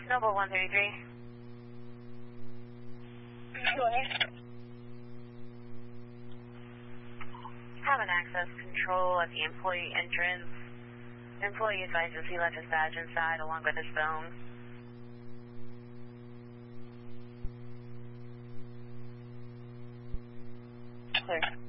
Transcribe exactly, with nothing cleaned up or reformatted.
Noble one thirty-three. Go ahead. Have an access control at the employee entrance. Employee advises he left his badge inside along with his phone. Clear.